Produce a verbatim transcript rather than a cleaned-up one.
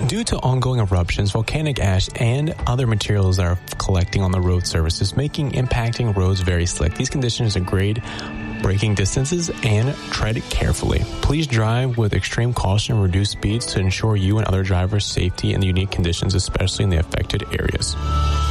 Due to ongoing eruptions, volcanic ash, and other materials that are collecting on the road surfaces, making impacting roads very slick. These conditions degrade braking distances and tread carefully. Please drive with extreme caution and reduce speeds to ensure you and other drivers' safety in the unique conditions, especially in the affected areas.